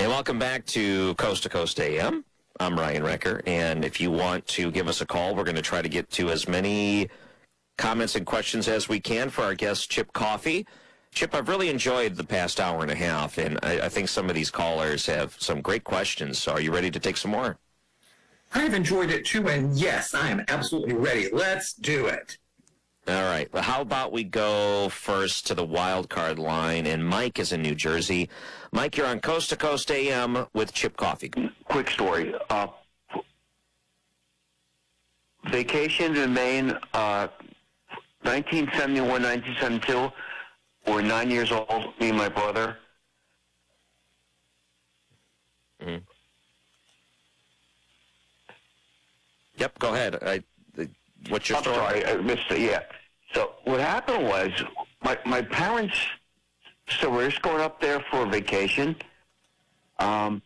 And welcome back to Coast AM. I'm Ryan Recker, and if you want to give us a call, we're going to try to get to as many comments and questions as we can for our guest, Chip Coffey. Chip, I've really enjoyed the past hour and a half, and I think some of these callers have some great questions. So are you ready to take some more? I've enjoyed it too, and yes, I am absolutely ready. Let's do it. All right. Well, how about we go first to the wild card line, and Mike is in New Jersey. Mike, you're on Coast to Coast AM with Chip Coffey. Quick story. Vacation in Maine, 1971, 1972. We're 9 years old, me and my brother. Mm-hmm. Yep, go ahead. What's your story? I'm sorry, I missed it, yeah. So what happened was my parents, so we're just going up there for a vacation. The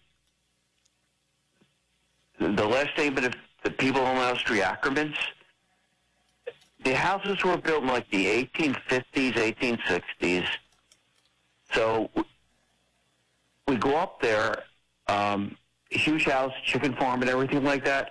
last name of the people on the house, the Ackermans, the houses were built in like the 1850s, 1860s. So we go up there, huge house, chicken farm and everything like that.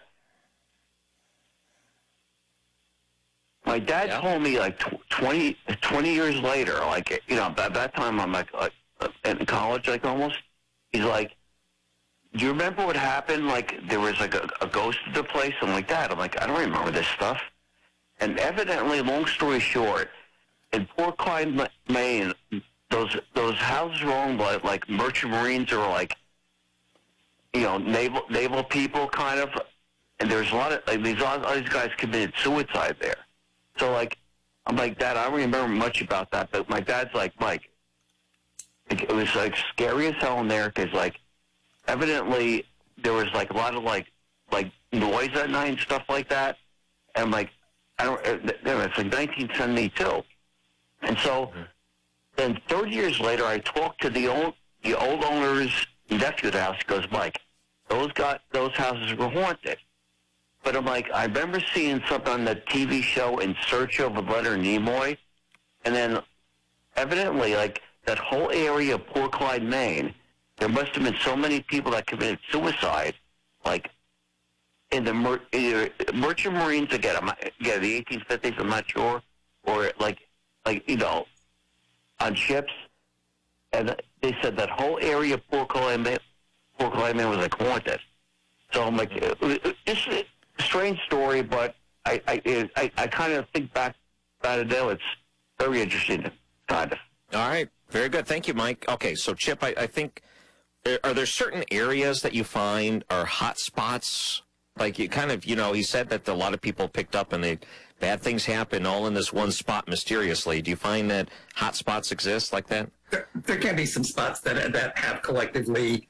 My dad told me like 20 years later, like, you know, at that time I'm like in college, like almost, he's like, do you remember what happened? Like there was like a ghost at the place and like that. I'm like, I don't remember this stuff. And evidently, long story short, in Port Clyde, Maine, those houses were owned by like merchant marines or like, you know, naval people kind of. And there's a lot of like these guys committed suicide there. So like, I'm like, Dad, I don't remember much about that. But my dad's like, Mike, it was like scary as hell in there because like, evidently there was like a lot of like noise at night and stuff like that. And I'm like, it's like 1972. And so then 30 years later, I talked to the old owner's nephew of the house. He goes, Mike, those houses were haunted. But I'm like, I remember seeing something on the TV show In Search of Leonard Nimoy. And then evidently, like, that whole area of Port Clyde, Maine, there must have been so many people that committed suicide, like, in the merchant marines again. The 1850s. I'm not sure, or like you know, on ships. And they said that whole area of Port Clyde, Maine was like haunted. So I'm like, it's a strange story, but I kind of think back about it now. It's very interesting, kind of. All right, very good. Thank you, Mike. Okay, so Chip, I think, are there certain areas that you find are hot spots? Like you kind of, you know, he said that a lot of people picked up and bad things happen all in this one spot mysteriously. Do you find that hot spots exist like that? There can be some spots that have collectively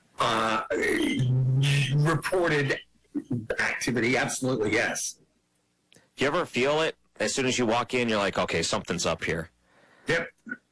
reported activity. Absolutely, yes. Do you ever feel it as soon as you walk in? You're like, okay, something's up here. Yep.